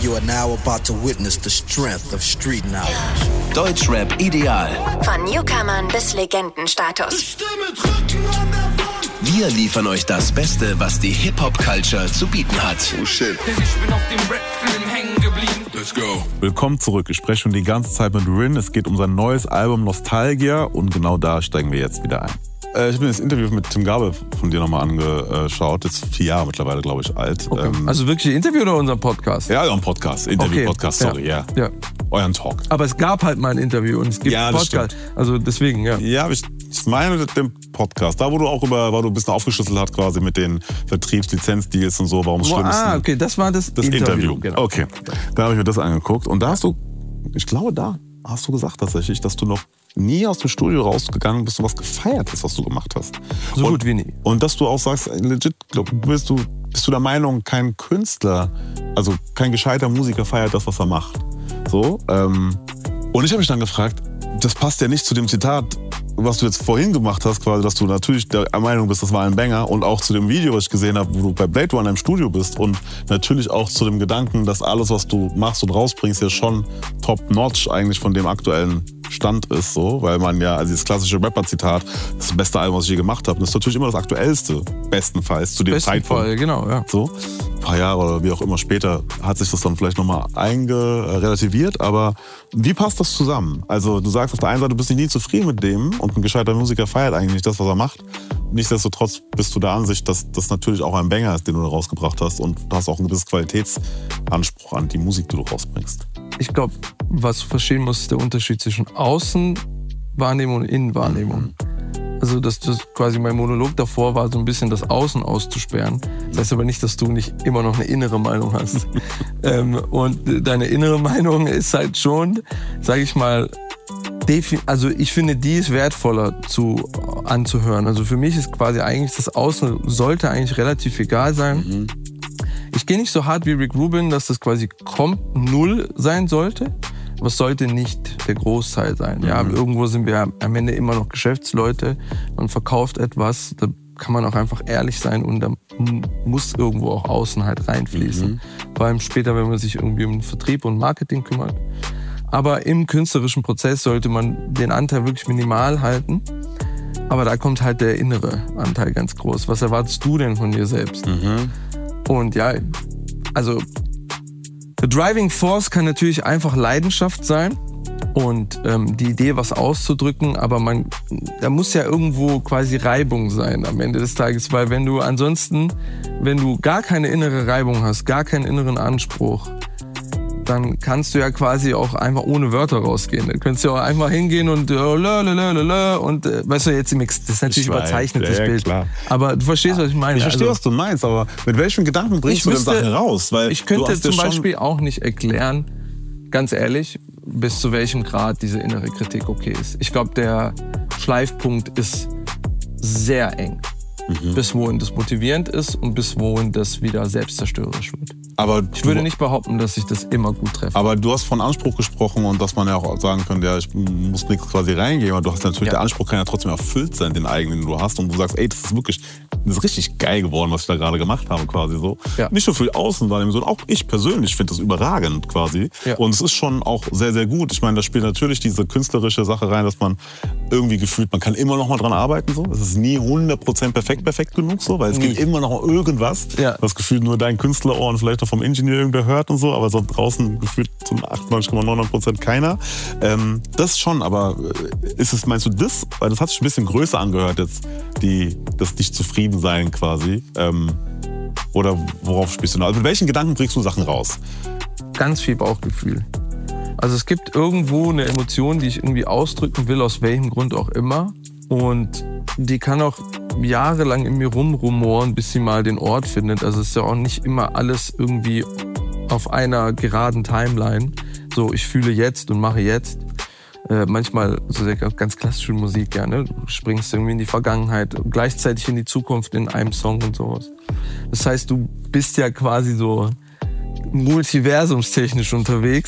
You are now about to witness the strength of street knowledge. Deutschrap ideal. Von Newcomern bis Legendenstatus. Ich stehe mit Rücken an der Wand. Wir liefern euch das Beste, was die Hip-Hop-Culture zu bieten hat. Oh shit. Denn ich bin auf dem Rap-Film hängen geblieben. Let's go. Willkommen zurück. Ich spreche schon die ganze Zeit mit Rin. Es geht um sein neues Album Nostalgia und genau da steigen wir jetzt wieder ein. Ich habe mir das Interview mit Tim Gabel von dir nochmal angeschaut. Das ist 4 Jahre mittlerweile, glaube ich, alt. Okay. Also wirklich ein Interview oder unser Podcast? Ja, euren Podcast. Interview-Podcast, okay. sorry, ja. Euren Talk. Aber es gab halt mal ein Interview und es gibt einen Podcast. Also deswegen, ja. Ja, ich meine mit dem Podcast. Da, wo du auch weil du ein bisschen aufgeschlüsselt hast quasi mit den Vertriebslizenzdeals und so, warum es schlimm ist. Ah, okay, das war das Interview. Genau. Okay, da habe ich mir das angeguckt. Und da hast du, ich glaube, da hast du gesagt tatsächlich, dass du noch nie aus dem Studio rausgegangen bist und was gefeiert hast, was du gemacht hast. So gut wie nie. Und dass du auch sagst, legit, bist du der Meinung, kein Künstler, also kein gescheiter Musiker feiert das, was er macht. So. Und ich habe mich dann gefragt, das passt ja nicht zu dem Zitat, was du jetzt vorhin gemacht hast, quasi, dass du natürlich der Meinung bist, das war ein Banger, und auch zu dem Video, was ich gesehen habe, wo du bei Blade Runner im Studio bist, und natürlich auch zu dem Gedanken, dass alles, was du machst und rausbringst, ja schon top-notch eigentlich von dem aktuellen Stand ist, so, weil man ja, also dieses klassische Rapper-Zitat, das ist das beste Album, was ich je gemacht habe, das ist natürlich immer das aktuellste, bestenfalls, zu dem Zeitpunkt. Genau, ja. So, ein paar Jahre oder wie auch immer später hat sich das dann vielleicht nochmal relativiert, aber wie passt das zusammen? Also du sagst auf der einen Seite, du bist nie zufrieden mit dem und ein gescheiter Musiker feiert eigentlich nicht das, was er macht. Nichtsdestotrotz bist du der Ansicht, dass das natürlich auch ein Banger ist, den du da rausgebracht hast, und du hast auch einen gewissen Qualitätsanspruch an die Musik, die du rausbringst. Ich glaube, was du verstehen musst, ist der Unterschied zwischen Außenwahrnehmung und Innenwahrnehmung. Also, dass das quasi mein Monolog davor war, so ein bisschen das Außen auszusperren. Das heißt aber nicht, dass du nicht immer noch eine innere Meinung hast. Und deine innere Meinung ist halt schon, sage ich mal, also ich finde, die ist wertvoller anzuhören. Also für mich ist quasi eigentlich das Außen sollte eigentlich relativ egal sein. Ich gehe nicht so hart wie Rick Rubin, dass das quasi null sein sollte. Aber es sollte nicht der Großteil sein. Ja, irgendwo sind wir am Ende immer noch Geschäftsleute. Man verkauft etwas, da kann man auch einfach ehrlich sein, und da muss irgendwo auch außen halt reinfließen. Vor allem später, wenn man sich irgendwie um Vertrieb und Marketing kümmert. Aber im künstlerischen Prozess sollte man den Anteil wirklich minimal halten. Aber da kommt halt der innere Anteil ganz groß. Was erwartest du denn von dir selbst? Und ja, also the driving force kann natürlich einfach Leidenschaft sein und die Idee, was auszudrücken, aber da muss ja irgendwo quasi Reibung sein am Ende des Tages, weil wenn du gar keine innere Reibung hast, gar keinen inneren Anspruch, dann kannst du ja quasi auch einfach ohne Wörter rausgehen. Dann könntest du ja auch einfach hingehen und weißt du, jetzt das ist natürlich überzeichnetes Bild. Klar. Aber du verstehst, was ich meine. Ich verstehe, was du meinst, aber mit welchen Gedanken bringst du denn Sachen raus? Weil ich könnte zum Beispiel auch nicht erklären, ganz ehrlich, bis zu welchem Grad diese innere Kritik okay ist. Ich glaube, der Schleifpunkt ist sehr eng. Bis wohin das motivierend ist und bis wohin das wieder selbstzerstörerisch wird. Aber ich würde nicht behaupten, dass ich das immer gut treffe. Aber du hast von Anspruch gesprochen, und dass man ja auch sagen könnte, ja, ich muss nichts quasi reingeben. Aber du hast natürlich, der Anspruch kann ja trotzdem erfüllt sein, den eigenen, den du hast. Und du sagst, ey, das ist richtig geil geworden, was ich da gerade gemacht habe, quasi so. Ja. Nicht nur für die Außenwahrnehmung, sondern auch ich persönlich finde das überragend quasi. Ja. Und es ist schon auch sehr, sehr gut. Ich meine, da spielt natürlich diese künstlerische Sache rein, dass man irgendwie gefühlt, man kann immer noch mal dran arbeiten. So. Es ist nie 100% perfekt genug, so, weil es gibt immer noch irgendwas, was gefühlt nur dein Künstlerohr und vielleicht noch vom Ingenieur irgendwer hört und so, aber so draußen gefühlt zu 98,99% keiner. Das schon, aber meinst du das? Weil das hat sich ein bisschen größer angehört jetzt, das Nicht-Zufrieden-Sein quasi. Oder worauf spielst du noch? Also mit welchen Gedanken bringst du Sachen raus? Ganz viel Bauchgefühl. Also es gibt irgendwo eine Emotion, die ich irgendwie ausdrücken will, aus welchem Grund auch immer. Und die kann auch jahrelang in mir rumrumoren, bis sie mal den Ort findet. Also es ist ja auch nicht immer alles irgendwie auf einer geraden Timeline. So, ich fühle jetzt und mache jetzt. Manchmal so ganz klassische Musik, ja, ne? Du springst irgendwie in die Vergangenheit und gleichzeitig in die Zukunft in einem Song und sowas. Das heißt, du bist ja quasi so multiversumstechnisch unterwegs.